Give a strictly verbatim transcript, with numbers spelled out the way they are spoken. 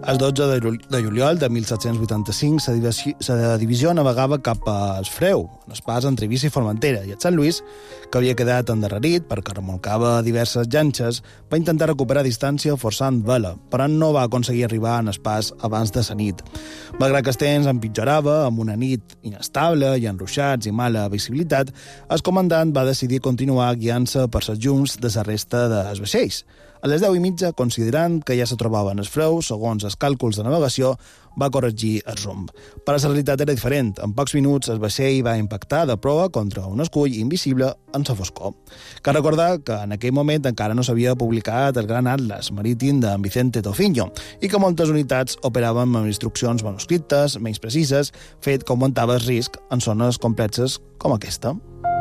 El dotze de juliol de mil set-cents vuitanta-cinc la divisió navegava cap al Freu, en el pas entre Eivissa i Formentera, i el Sant Lluís, que havia quedat endarrerit perquè remolcava diverses llanxes, va intentar recuperar distància forçant vela, però no va aconseguir arribar en el pas abans de la nit. Malgrat que el temps empitjorava, amb una nit inestable i enruixats i mala visibilitat, el comandant va decidir continuar guiant-se per les llums de la resta dels vaixells. A les deu i mitja, considerant que ja se trobava en el Freu, segons els càlculs de navegació, va corregir el rumb. Però la realitat era diferent. En pocs minuts, el vaixell va impactar de proa contra un escull invisible en la foscor. Cal recordar que en aquell moment encara no s'havia publicat el gran atlas marítim de Vicente Tofiño i que moltes unitats operaven amb instruccions manuscrites, menys precises, fet que augmentava el risc en zones complexes com aquesta.